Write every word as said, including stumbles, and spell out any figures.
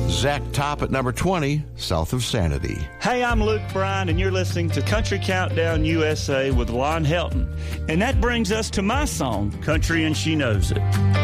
Zach Top at number twenty, South of Sanity. Hey, I'm Luke Bryan, and you're listening to Country Countdown U S A with Lon Helton. And that brings us to my song, Country and She Knows It.